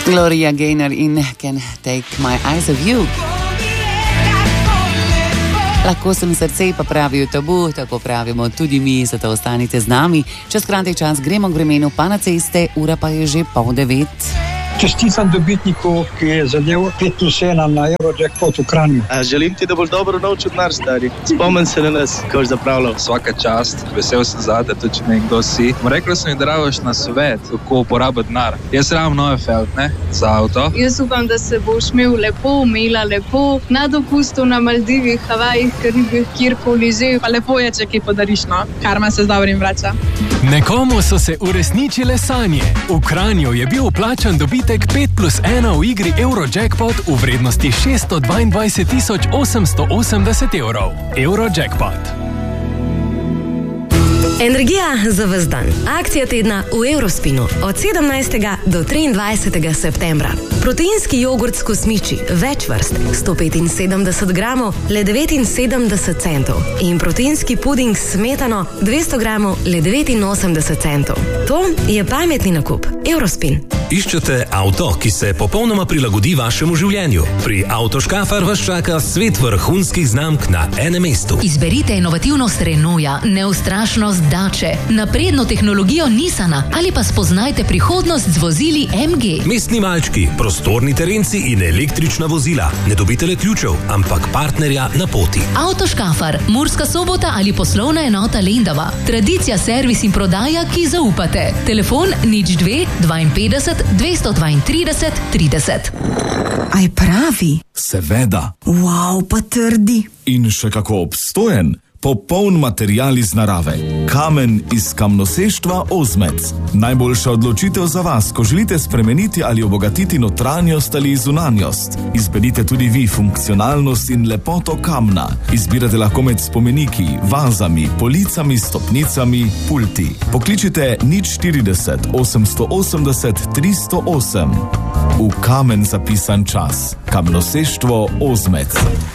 Gloria Gaynor in Can't Take My Eyes Off You. Lahko sem srce, pa pravijo tabu, tako pravimo tudi mi, zato ostanite z nami. Čez kratek čas gremo k vremenu, pa na ceste, ura pa je že 8:30. Čestitam dobitniku, ki je zadev 5+1 na Eurojackpot v Kranju. Želim ti, da boš dobro naučil denar, stari. Spomni se na nas, ko boš zapravljal. Svaka čast, vesel sem zate, tudi če nekdo si. Rekla sem mi, da rabiš na svet, kako uporabiti denar. Jaz rabim Neufeld, ne, za avto. Jaz upam, da se boš imel lepo, imela lepo, na dopustu na Maldivih, Havajih, Karibih, kjerkoli že. Pa lepo je, če kaj podariš, no. Karma se z dobrim vrača. Nekomu so se uresničile sanje. V Kranju je bil vplačan dobitek 5+1 v igri Eurojackpot v vrednosti 622.880 evrov. Eurojackpot. Energija za ves dan. Akcija tedna v Eurospinu od 17. do 23. septembra. Proteinski jogurt s kosmiči, več vrst, 175 gramov, le 79 centov. In proteinski puding s smetano, 200 gramov, le 89 centov. To je pametni nakup. Eurospin. Iščete avto, ki se popolnoma prilagodi vašemu življenju? Pri Avtoškafar vas čaka svet vrhunskih znamk na enem mestu. Izberite inovativnost Renaulta, neustrašnost Dače, napredno tehnologijo Nissana ali pa spoznajte prihodnost z vozili MG. Mestni malčki, prostorni terenci in električna vozila. Ne dobite le ključev, ampak partnerja na poti. Avtoškafar, Murska Sobota ali poslovna enota Lendava. Tradicija, servis in prodaja, ki zaupate. Telefon 02 52 232 30. Aj pravi? Seveda. Wow, pa trdi. In še kako obstojen. Popoln material iz narave. Kamen iz kamnoseštva Ozmec. Najboljša odločitev za vas, ko želite spremeniti ali obogatiti notranjost ali zunanjost. Izberite tudi vi funkcionalnost in lepoto kamna. Izbirate lahko med spomeniki, vazami, policami, stopnicami, pulti. Pokličite 040 880 308. V kamen zapisan čas. Kamnoseštvo Ozmec.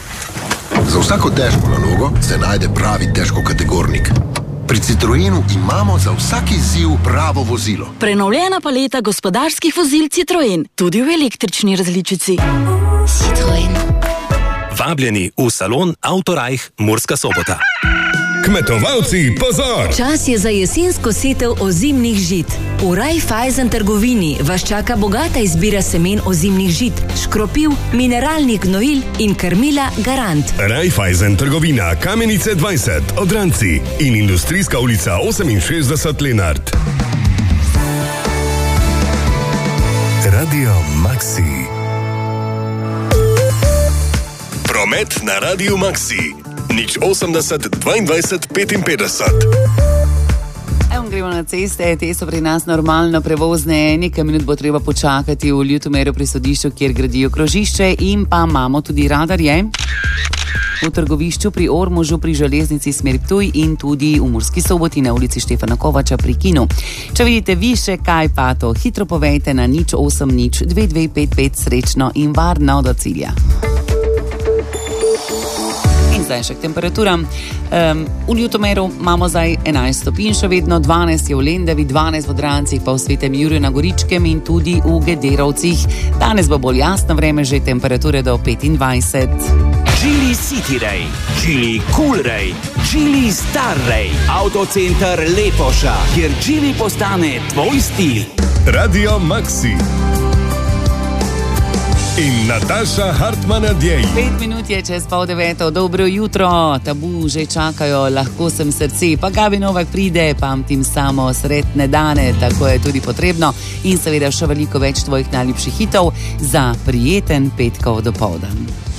Za vsako težko nalogo se najde pravi težkokategornik. Pri Citroenu imamo za vsak izziv pravo vozilo. Prenovljena paleta gospodarskih vozil Citroen, tudi v električni različici. Citroen. Vabljeni v salon Autorajh Murska Sobota. Kmetovalci, pozor! Čas je za jesensko setev ozimnih žit. V Raiffeisen trgovini vas čaka bogata izbira semen ozimnih žit, škropiv, mineralnih gnojil in krmila Garant. Raiffeisen trgovina, Kamenice 20, Odranci in Industrijska ulica 68 Lenart. Radio Maxi. Promet na Radio Maxi. 080 22 55. Gremo na ceste, te so pri nas normalno prevozne, nekaj minut bo treba počakati v Ljutomeru pri sodišču, kjer gradijo krožišče, in pa imamo tudi radarje v trgovišču pri Ormožu, pri železnici smer Ptuj in tudi v Murski Soboti na ulici Štefana Kovača pri kinu. Če vidite vi še kaj, pa to hitro povejte na 080 2255. Srečno in varno do cilja. Zdaj še k temperaturam. V Ljutomeru imamo zdaj 11 stopinj, še vedno 12 je v Lendavi, 12 v Odrancih, pa v Svetem Juriju na Goričkem in tudi v Gederovcih. Danes bo bolj jasno vreme, že temperature do 25. Geely City Ray, Geely Cool Ray, Geely Star Ray, Autocenter Lepoša, kjer Geely postane tvoj stil. Radio Maxi. In Nataša Hartmann-Adjej. 5 minut je čez 8:30. Dobro jutro, tabu že čakajo, lahko sem srce, pa Gabi Novak pride, pamtim samo sretne dane, tako je tudi potrebno, in seveda še veliko več tvojih najljubših hitov za prijeten petkov dopoldan.